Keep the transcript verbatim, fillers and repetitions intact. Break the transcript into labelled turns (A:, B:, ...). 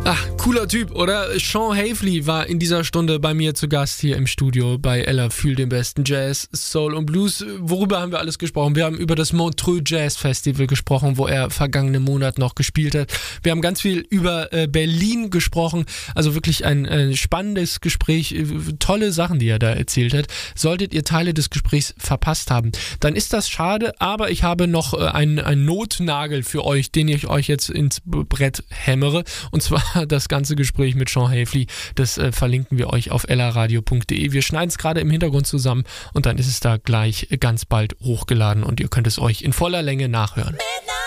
A: Ach, cooler Typ, oder? Sean Haefley war in dieser Stunde bei mir zu Gast hier im Studio bei Ella Fühl den besten Jazz, Soul und Blues. Worüber haben wir alles gesprochen? Wir haben über das Montreux Jazz Festival gesprochen, wo er vergangenen Monat noch gespielt hat. Wir haben ganz viel über äh, Berlin gesprochen. Also wirklich ein äh, spannendes Gespräch. Äh, tolle Sachen, die er da erzählt hat. Solltet ihr Teile des Gesprächs verpasst haben, dann ist das schade, aber ich habe noch äh, einen, einen Notnagel für euch, den ich euch jetzt ins Brett hämmere. Und zwar das ganze Gespräch mit Sean Haefley, das äh, verlinken wir euch auf ellaradio punkt de. Wir schneiden es gerade im Hintergrund zusammen und dann ist es da gleich ganz bald hochgeladen und ihr könnt es euch in voller Länge nachhören.